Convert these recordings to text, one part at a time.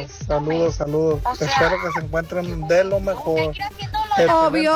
Saludos. Espero que se encuentren de lo mejor. Obvio.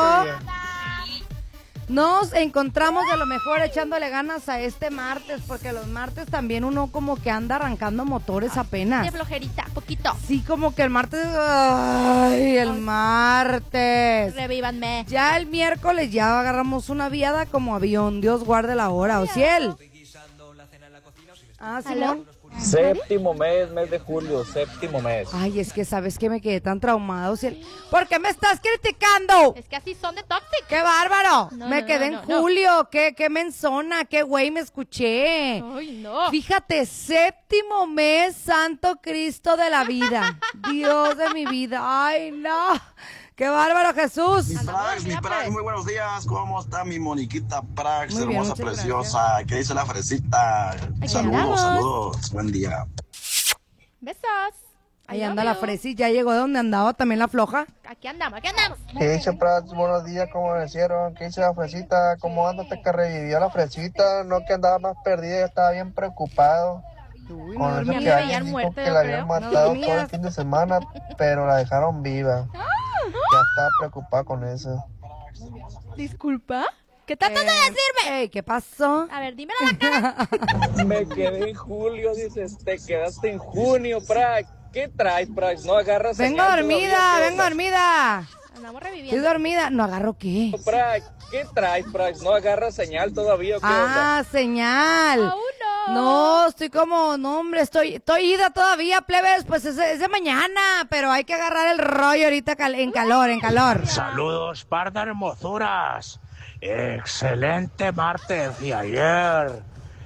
Nos encontramos de lo mejor echándole ganas a este martes, porque los martes también uno como que anda arrancando motores apenas. De flojerita, poquito. Sí, como que el martes, ay, el martes. Revívanme. Ya el miércoles ya agarramos una viada como avión, Dios guarde la hora, o ciel. Ah, Simón. Séptimo mes de julio, séptimo mes. Ay, es que sabes que me quedé tan traumado, ciel. ¿Por qué me estás criticando? Es que así son de toxic. ¡Qué bárbaro! No, me no, quedé no, en no, julio, qué menzona, qué güey me escuché. Ay, no. Fíjate, séptimo mes, Santo Cristo de la vida. Dios de mi vida. Ay, no. ¡Qué bárbaro, Jesús! Mi Prax, muy buenos días. ¿Cómo está mi Moniquita Prax, Muy bien, hermosa, muchas preciosa? ¿Qué dice la fresita? andamos. Saludos. Buen día. Besos. Ahí anda la fresi, ya llegó de donde andaba también la floja. Aquí andamos. ¿Qué dice Prats? Buenos días, ¿cómo amanecieron? ¿Qué dice la fresita? ¿Cómo anda? ¿Te que revivió la fresita? No, que andaba más perdida, yo estaba bien preocupado. Uy, Con eso dormía. que Me alguien veían dijo muerta, que yo la creo. habían No matado todo dormías. el fin de semana, pero la dejaron viva. Ya estaba preocupado con eso. Disculpa. ¿Qué tratas de decirme? Ey, ¿qué pasó? A ver, dímelo a la cara. Me quedé en julio, dices, te quedaste en junio, Prax. ¿Qué traes, Prax? No agarras Vengo señal dormida, todavía, vengo dormida. Andamos Estoy reviviendo. dormida. ¿No agarro qué? Prax, ¿qué traes, Prax? No agarras señal todavía, ¿qué onda? Ah, señal. Aún no. No, estoy como, no hombre, estoy ida todavía, plebes, pues es de mañana, pero hay que agarrar el rollo ahorita en calor. Saludos, par de hermosuras. Excelente martes y ayer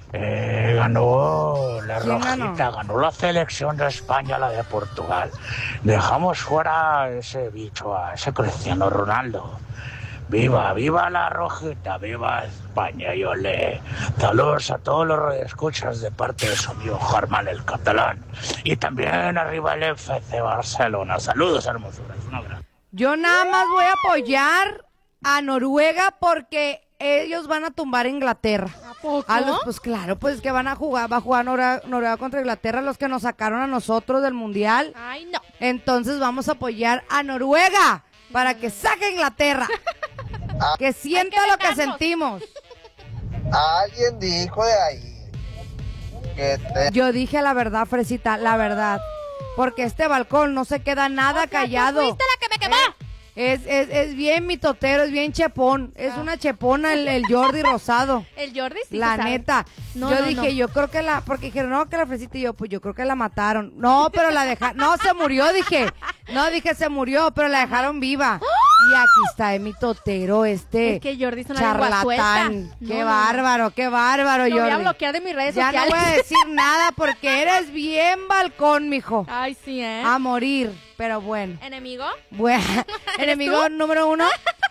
ganó la ¿Quién rojita, ganó la selección de España, la de Portugal. Dejamos fuera a ese bicho, a ese Cristiano Ronaldo. Viva, viva la rojita, viva España y olé. Saludos a todos los escuchas de parte de su amigo Germán el catalán. Y también arriba el FC Barcelona. Saludos, hermosuras. Un abrazo. Yo nada más voy a apoyar a Noruega porque ellos van a tumbar a Inglaterra. ¿A poco? Pues claro, pues es que va a jugar Noruega contra Inglaterra, los que nos sacaron a nosotros del Mundial. Ay, no. Entonces vamos a apoyar a Noruega para que saque a Inglaterra. Que sienta lo que vengarnos. sentimos. Alguien dijo de ahí que Yo dije la verdad, Fresita, la verdad. Porque este balcón no se queda nada callado. Tú fuiste la que me quemó. Es bien mitotero, es bien chepón. Es una chepona el Jordi Rosado. El Jordi sí La que sabe. neta. No, yo no, dije, no. yo creo que porque dijeron, no, que la Fresita, y yo, pues yo creo que la mataron. No, pero la dejaron, no, se murió, dije. No, dije, se murió, pero la dejaron viva. Y aquí está mi totero, Es que Jordi es una lengua suelta. charlatán. Qué bárbaro, Lo voy a Jordi. bloquear de mis redes Ya sociales. no voy a decir nada porque eres bien balcón, mijo. Ay, sí, ¿eh? A morir, pero bueno. ¿Enemigo? Bueno, enemigo número 1,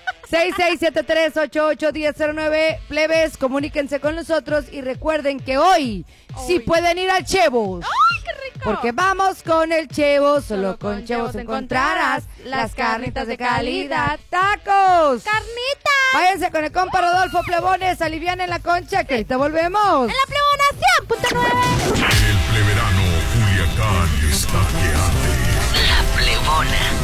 6673881009. Plebes, comuníquense con nosotros y recuerden que hoy sí pueden ir al Chevos. ¡Ay, qué rico! Porque vamos con el Chevos, solo con Chevos encontrarás las carnitas de calidad. ¡Tacos! ¡Carnita! Váyanse con el compa Rodolfo Plebones, alivianen la concha, que ahorita volvemos. ¡En la plebona 100.9! El pleberano Culiacán está que arde. La Plebona